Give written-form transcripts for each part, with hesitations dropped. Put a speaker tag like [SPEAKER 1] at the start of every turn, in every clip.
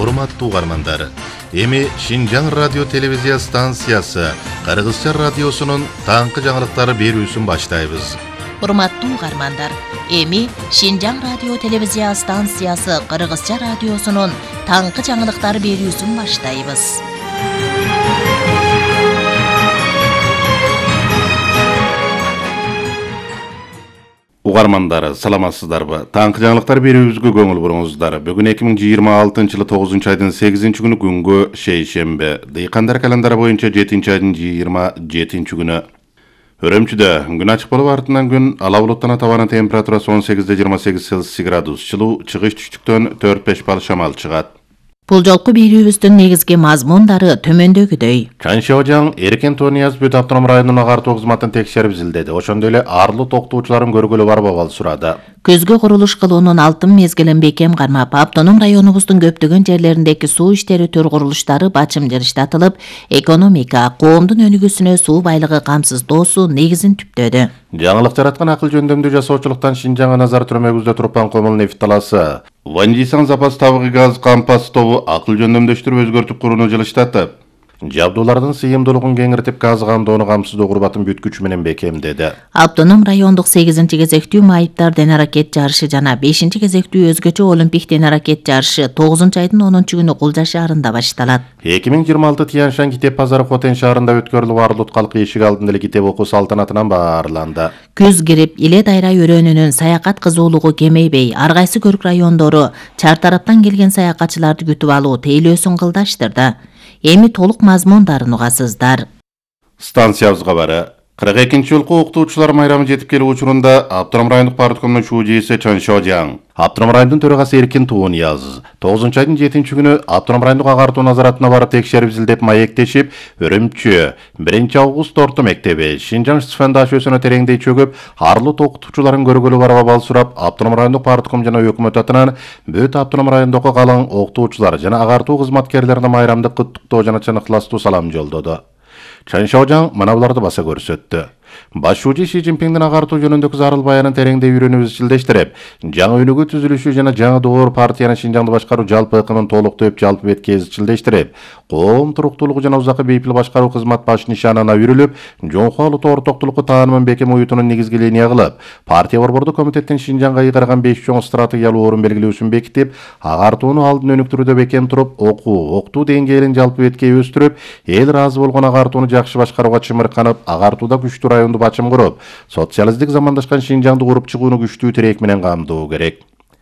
[SPEAKER 1] Урматтуу угармандар, эми Шинжаң радио телевизия станциясы Кыргызча радиосунун таңкы жаңылыктары берүүсүн баштайбыз.
[SPEAKER 2] Урматтуу угармандар, эми Шинжаң радио телевизия станциясы Кыргызча радиосунун таңкы жаңылыктары берүүсүн баштайбыз.
[SPEAKER 1] Угармандар, саламатсыздарбы? Таңкы жаңылыктар берүүбүзгө көңүл буруңуздар. Бүгүн 2026-жылы 9 айдын 8 күнү күнгө шейшембе. Дыйкандар календары боюнча 7 айдын 27 күнү. Өрөмчүдө күн ачык болуп артынан күн ала булуттан табана температурасы 18-28 Цельсий градус, жылуу чыгыш түштүктөн 4-5 бал шамал чыгат.
[SPEAKER 2] Бул жолку берүүбүздүн негизги мазмундары төмөндөгүдөй.
[SPEAKER 1] Чаншоожаң Эркен Тонияз Бүт автоном районунун агартуу кызматын текшерип изилдеди. Ошондой эле арлуу токтоочуларын көргөлү барып абал сурады.
[SPEAKER 2] Көзгө курулуш кылуунун алтын мезгилин бекем кармап, автоном районубуздун көптөгөн жерлериндеги суу иштери төр курулуштары бачым жырыштатылып, экономика, коомдун өнүгүүсүнө суу байлыгы камсыздоосу негизин түптөдү.
[SPEAKER 1] Жаңылык жараткан акыл жөндөмдүү жасоочулуктан Шинжаңга назар түрмөгүздө Турпан Комул нефт таласы. Вандисан запас табыгы газ кампас тобу акыл жөндөмдөштүрүп өзгөртүп курууну жылыштатып, жабдуулардын сыйымдуулугун кеңиртип газ кандоону камсыздоо курбатын бүткүч менен бекемдеди.
[SPEAKER 2] Автоном райондук 8-кезектүү майыптар денаракет жарышы жана 5-кезектүү өзгөчө олимпик денаракет жарышы 9 айдын 10 күнү Кулжа шаарында башталат.
[SPEAKER 1] 2026 Тияншан китеп базары Хотен шаарында өткөрүлүп, арлут калкы эшик алдында эле китеп окуу салтанатынан баарланды.
[SPEAKER 2] Күз кирип, Иле Дайра өрөөнүнүн саякат кызуулугу кемейбей, ар кайсы көрк райондору чар тараптан келген саякатчыларды күтүп алуу тейлөөсүн кылдаштырды. Эми толук мазмундарын угасыздар.
[SPEAKER 1] Станциябызга бары 42-жолку окутуучулар майрамы жетип келүү учурунда Автоном райондук парткомдун шүүжеси Чаншоожаң, Автоном райондун төрагасы Эркен Тонияз 9 айдын 7 күнү Автоном райондук агартуу назаратына барып текшерип изилдеп маектешип, Өрөмчү 1-август орто мектеби, Шинжаң Сфен дашөсүнө тереңдей чөгүп, арлуу окутуучуларын көргөлү барып абал сурап, Автоном райондук партком жана өкмөт атынан Бүт Автоном райондогу калың окутуучулар жана агартуу кызматкерлерине майрамдык куттуктоо жана чын ыкластуу салам жолдоду. Чаншоожаң мына буларды баса көрсөттү. Баш шүүжө Си Цзиньпиңдин агартуу жөнүндөгү зарыл баянын тереңдей үйрөнүп изилдештирип, жаңы өнүгүү түзүлүшү жана жаңы доор партиянын Шинжаңды башкаруу жалпы ыкымын толуктоп, жалпы бетке изилдештирип, коом туруктуулугу жана узакы бейпил башкаруу кызмат баш нишанына үрүлүп, жоңкулуу ортоктулукку таанымын бекем уютунун негизги линия кылып, партия борбордук комитеттин Шинжаңга ыйгарган 5 чоң стратегиялуу орун белгилөөсүн бекитип, агартууну алдын өнүктүрүүдө бекем туруп, окуу деңгээлин жалпы бетке өстүрүп, эл ыраазы болгон агартууну жакшы башкарууга чымырканып, агартууда күчтүү районду бачым куруп, социалисттик замандашкан Шинжаңды куруп чыгууну күчтүү тирек менен камдоо керек.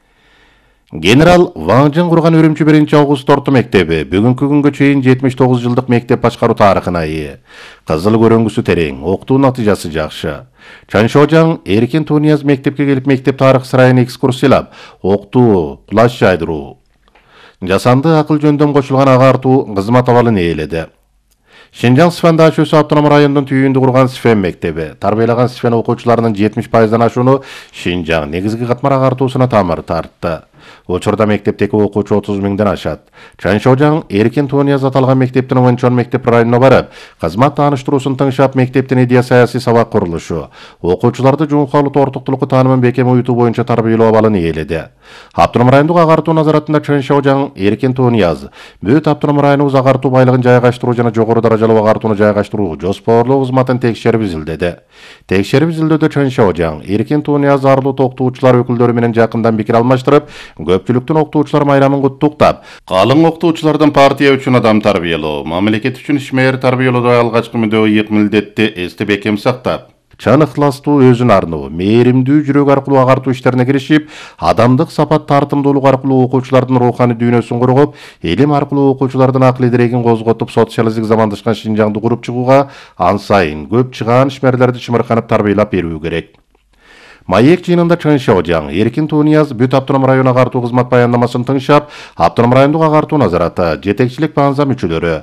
[SPEAKER 1] Генерал Ван Жын курган Өрөмчү 1-август орто мектеби бүгүнкү күнгө чейин 79 жылдык мектеп башкаруу тарыхына ээ. Кызыл көрөңгүсү терең, окутуу натыйжасы жакшы. Чаншоожаң Эркен Тонияз мектепке келип, мектеп тарых сарайын экскурсиялап, окутуу, плащ жайдыруу, жасанды акыл жөндөм кошулган агартуу кызмат абалын ээледи. Шинжаң Сфен дашөсү Автоном райондун түйүндү курган Сфен мектеби тарбиялаган Сфен окуучуларынын 70%дан ашууну Шинжаң негизги катмар агартуусуна тамыр тартты. Учурда мектептеги окуучу 30 миңден ашат. Чаншоожаң Эркен Тонияз аталган мектептин Ончон мектеп районуна барып, кызмат тааныштыруусун тыңшап, мектептин идея саясий сабак курулушу, окуучуларды жоңкулуу ортоктулукку таанымын бекем уютуу боюнча тарбиялоо абалын ээледи. Автоном райондук агартуу назаратында Чаншоожаң Эркен Тонияз Бүт Автоном районубуз агартуу байлыгын жайгаштыруу жана жогору даражалуу агартууну жайгаштыруу жоспарлоо кызматын текшерип изилдеди. Текшерип изилдөөдө Чаншоожаң Эркен Тонияз арлуу токтоочулар өкүлдөрү менен жакындан пикир алмаштырып, көпчүлүктүн окутуучулар майрамын куттуктап, калың окутуучулардан партия үчүн адам тарбиялоо, мамлекет үчүн ишмер тарбиялоодо алгачкы мүдөө милдетти эсте бекем сактап, чын ыкластуу, өзүн арноо, мээримдүү жүрөк аркылуу агартуу иштерине киришип, адамдык сапат тартымдуулук аркылуу окуучулардын руханий дүйнөсүн кургуп, илим аркылуу окуучулардын акыл идирегин козготуп, социалисттик замандашкан Шинжаңды куруп чыгууга ан сайын көп чыгаан ишмерлерди чымырканып тарбиялап берүү керек. Маек жыйынында Чаншоожаң Эркен Тонияз Бүт Автоном район агартуу кызмат баяндамасын тыңшап, Автоном райондук агартуу назараты, жетекчилик баңза мүчөлөрү,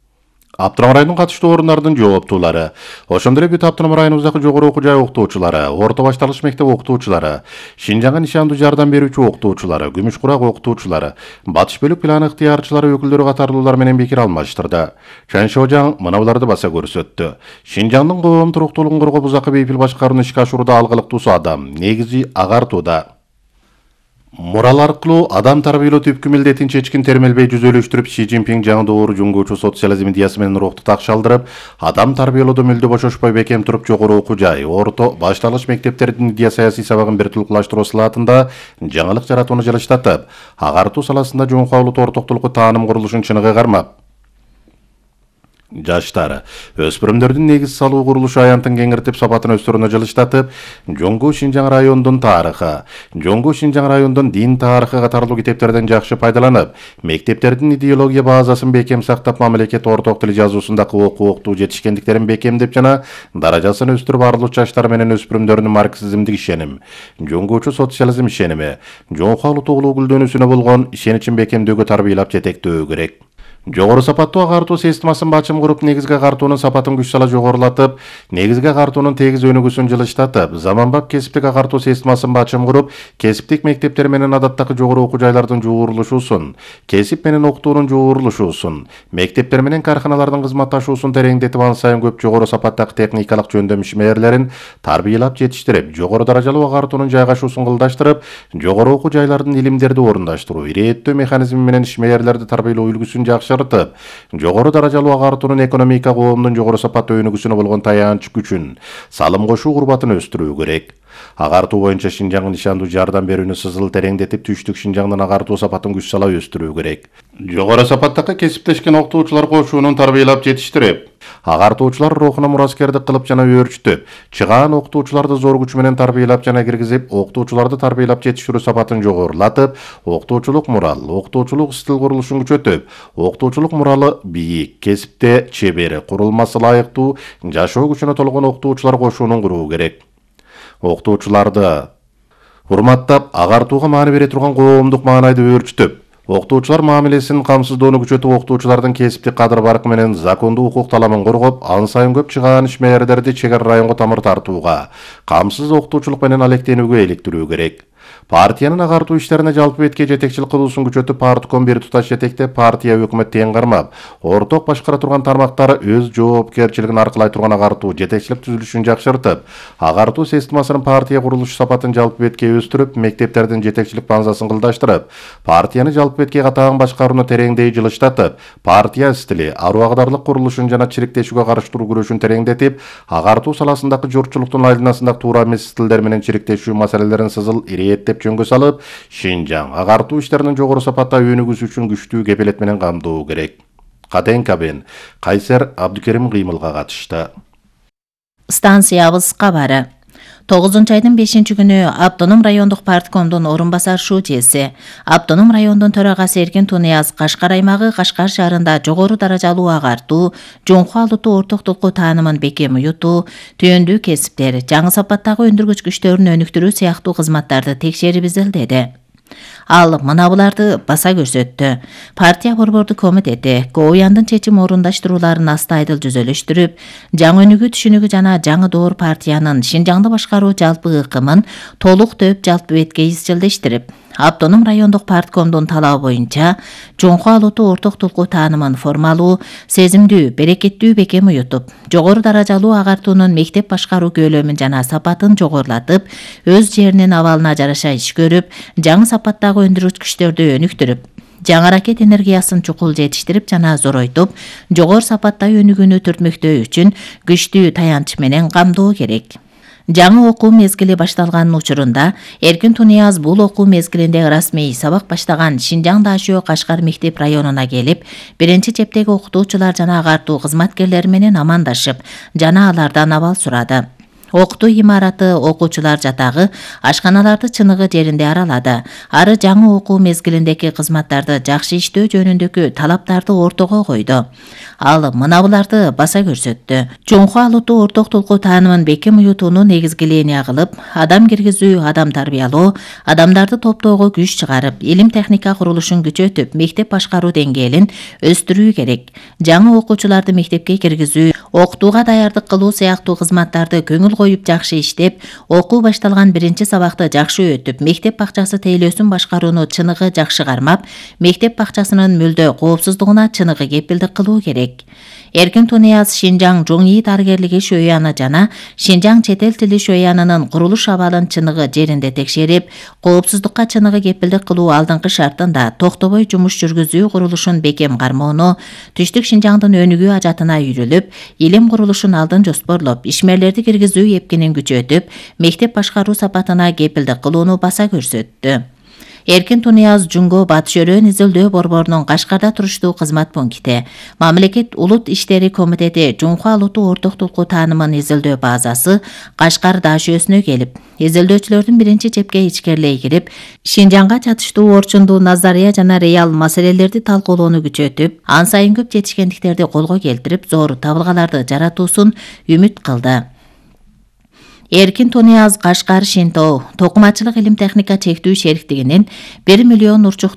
[SPEAKER 1] Автоном районунун катыштуу орундардын жооптуулары, ошондой эле Бүт Автоном районубуздагы жогору окуу жай окутуучулары, орто башталыш мектеп окутуучулары, Шинжаңга нишандуу жардам берүүчү окутуучулары, Күмүш Курак окутуучулары, Батыш бөлүк план ыктыярчылары өкүлдөрү катарлуулар менен пикир алмаштырды. Чаншоожаң мына буларды баса көрсөттү. Шинжаңдын коом туруктуулугун коргоп, узакы бейпил башкарууну ишке ашырууда алгылыктуусу адам, негизи агартууда. Мурал аркылуу адам тарбиялоо түпкү милдетин чечкин термелбей жүзөлөштүрүп, Си Цзиньпин жаңы доору социализм идеясы менен рухту такшалдырып, адам тарбиялоодо мүлдө бошошпой бекем туруп жогору окуу жай, орто, башталгыч мектептердин идея саясий сабагын биртиликтүүлаштыруу салаатында жаңылык жаратууну жылыштатып, агартуу саласында жоңкулуу ортоктулукку тааным курулушун чыныгы кармап, жаштар, өспүрүмдөрдүн негиз салуу курулушу аянтын кеңиртип, сапатын өстөрүнө жылыштатып, Жоңгу Шинжаң районунун тарыхы, Жоңгу Шинжаң районунун дин тарыхы катарлуу китептерден жакшы пайдаланып, мектептердин идеология базасын бекем сактап, мамлекет орток тил жазуусундагы окуу жетишкендиктерин бекемдеп жана даражасын өстүрүп, барлык жаштар менен өспүрүмдөрдүн марксизмдик ишеним, жоңгучу социализм ишеними, жоңку улуттуулук гүлдөнүүсүнө болгон ишеничин бекемдөөгө тарбиялап жетектөө керек. Жогору сапаттуу агартуу системасын бачым куруп, негизги агартуунун сапатын күч сала жогорулатып, негизги агартуунун тегиз өнүгүүсүн жылыштатып, заманбап кесиптик агартуу системасын бачым куруп, кесиптик мектептер менен адаттагы жогору окуу жайлардын жуурулушуусун, кесип менен окутуунун жуурулушуусун, мектептер менен карканалардын кызматташуусун тереңдетип, ан сайын көп жогору сапаттагы техникалык жөндөм ишмерлерин тарбиялап жетиштирип, жогору даражалуу агартуунун жайгашуусун кылдаштырып, жогору окуу жайлардын илимдерди орундаштыруу, ирээттөө механизми менен ишмерлерди тарбиялоо үлгүсүн жакшыртып, жогору даражалуу агартуунун экономика коомдун жогору сапаттуу өнүгүүсүнө болгон таянч күчүн, салым кошуу курбатын өстүрүү керек. Агартуу боюнча Шинжаңдын нишандуу жардам берүүнү сызыл тереңдетип, түштүк Шинжаңдын агартуу сапатын күч сала өстүрүү керек. Жогору сапаттагы кесиптешкен окутуучулар кошуунун тарбиялап жетиштирип, агартуучулар рухуна мураскердик кылып жана өөрчүтүп, чыгаан окутуучуларды зор күч менен тарбиялап жана киргизип, окутуучуларды тарбиялап жетиштирүү сапатын жогорулатып, окутуучулук мурал, окутуучулук стил курулушун күчөтүп, окутуучулук муралы бийик, кесипте чебер, курулмасы ылайыктуу, жашоо күчүнө толгон окутуучулар кошуунун куруу керек. Окутуучуларды урматтап, агартууга маани бере турган коомдук маанайды өөрчүтүп, окутуучулар мамилесин камсыздоону күчөтүп, окутуучулардын кесиптик кадыр баркы менен закондуу укук таламын коргоп, ан сайын көп чыгаан ишмерлерди чек ара районго тамыр тартууга, камсыз окутуучулук менен алектенүүгө иликтирүү керек. Партиянын агартуу иштерине жалпы бетке жетекчилик кылуусун күчөтүп, партком бир туташ жетектеп, партия өкмөт тең кармап, орток башкара турган тармактары өз жоопкерчилигин аркылай турган агартуу жетекчилик түзүлүшүн жакшыртып, агартуу системасынын партия курулуш сапатын жалпы бетке өстүрүп, мектептердин жетекчилик базасын кылдаштырып, партияны жалпы бетке катаан башкарууну тереңдей жылыштатып, партия стили, аруу агдарлык курулушун жана чириктешүүгө каршы туруу күрөшүн тереңдетип, агартуу саласындагы журтчулуктун айланасындагы туура эмес стилдер менен чириктешүү маселелерин сызыл ирээттеп жөнгө салып, Шинжаң агартуу иштеринин жогору сапатта өнүгүүсү үчүн күчтүү кепилет менен камдоо керек. Каден Кабен, Кайсер Абдукерим Кыймылга катышты.
[SPEAKER 2] Станциябыз кабары. 9-айдын 5-күнү Автоном райондук парткомдун орун басар шүүжеси, Автоном райондун төрагасы Эркин Тунияз Кашкар аймагы Кашкар шаарында жогору даражалуу агартуу, жоңку алутуу ортоктулукку таанымын бекем уютуу, түйөндүү кесиптер, жаңы сапаттагы өндүргүч күчтөрүн өнүктүрүү сыяктуу кызматтарды текшерип изилдеди. Ал мына буларды баса көрсөттү. Партия борбордук комитети КООЯндын чечим орундаштырууларын астайдыл жүзөлөштүрүп, жаңы өнүгүү түшүнүгү жана жаңы доор партиянын Шинжаңды башкаруу жалпы ыкымын толук төп жалпы бетке изчилдештирип, Автоном райондук парткомдун талабы боюнча жоңку алутуу ортоктулукку таанымын формалуу, сезимдүү, берекеттүү бекем уютуп, жогору даражалуу агартуунун мектеп башкаруу көлөмүн жана сапатын жогорулатып, өз жеринин абалына жараша иш көрүп, жаңы сапаттагы өндүргүч күчтөрдү өнүктүрүп, жаңы ракет энергиясын чукул жетиштирип жана зоройтуп, жогору сапатта өнүгүүнү түртмөктөө үчүн күчтүү таянч менен камдоо керек. Жаңы окуу мезгили башталганын учурунда Эркин Тунияз бул окуу мезгилинде расмий сабак баштаган Шинжаң Дашөө Кашкар мектеп районуна келип, биринчи чептеги окутуучулар жана агартуу кызматкерлери менен амандашып, жана алардан абал сурады. Окутуу имараты, окуучулар жатагы, ашканаларды чыныгы жеринде аралады. Ары жаңы окуу мезгилиндеги кызматтарды жакшы иштөө жөнүндөгү талаптарды ортого койду. Ал мына буларды баса көрсөттү. Жоңку алутуу ортоктулукку таанымын бекем уютууну негизгиления кылып, адам киргизүү, адам тарбиялоо, адамдарды топтоого күч чыгарып, илим техника курулушун күчөтүп, мектеп башкаруу деңгээлин өстүрүү керек. Жаңы окуучуларды мектепке киргизүү, окутууга даярдык кылуу сыяктуу кызматтарды көңүл коюп жакшы иштеп, окуу башталган биринчи сабакты жакшы өтүп, мектеп бакчасы тейлөөсүн башкарууну чыныгы жакшы кармап, мектеп бакчасынын мүлдө коопсуздугуна чыныгы кепилдик кылуу керек. Эркин Тунияз Шинжаң Жоңи дарыгерлиги шөйяны жана Шинжаң чет эл тили шөйянынын курулуш абалын чыныгы жеринде текшерип, коопсуздукка чыныгы кепилдик кылуу алдыңкы шартында токтобой жумуш жүргүзүү курулушун бекем кармоону, түштүк Шинжаңдын өнүгүү ажатына үйрүлүп, илим курулушун алдын жоспорлоп, ишмерлерди киргизүү эпкинин күчөтүп, мектеп башкаруу сапатына кепилдик кылууну баса көрсөттү. Эркин Тунияз Жунго Батыш Өрөөн изилдөө борборунун Кашкарда туруштуу кызмат пункти, Мамлекет Улут иштери комитети Жунхуа улуттук ортоктулуку таанымын изилдөө базасы Кашкар даашөсүнө келип, изилдөөчүлөрдүн биринчи чепке ичкерлей кирип, Шинжаңга чатыштуу орчундуу назария жана реал маселелерди талкуулоону күчөтүп, ан сайын көп жетишкендиктерди колго келтирип, зор табылгаларды жаратуусун үмүт кылды. Эркин Тунияз Кашкар Шинтоо токумачылык илим техника чектүү шериктигинин 1 миллион урчук